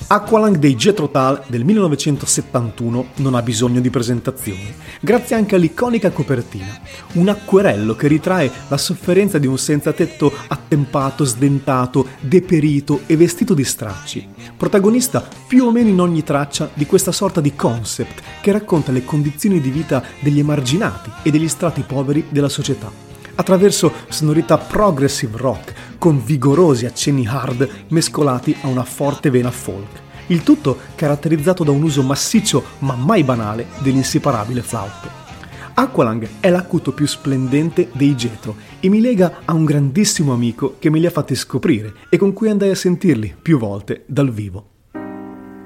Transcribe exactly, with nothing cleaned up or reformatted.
Aqualung dei Jethro Tull del millenovecentosettantuno non ha bisogno di presentazioni, grazie anche all'iconica copertina, un acquerello che ritrae la sofferenza di un senzatetto attempato, sdentato, deperito e vestito di stracci, protagonista più o meno in ogni traccia di questa sorta di concept che racconta le condizioni di vita degli emarginati e degli strati poveri della società, attraverso sonorità progressive rock con vigorosi accenni hard mescolati a una forte vena folk. Il tutto caratterizzato da un uso massiccio ma mai banale dell'inseparabile flauto. Aqualung è l'acuto più splendente dei Jethro e mi lega a un grandissimo amico che me li ha fatti scoprire e con cui andai a sentirli più volte dal vivo.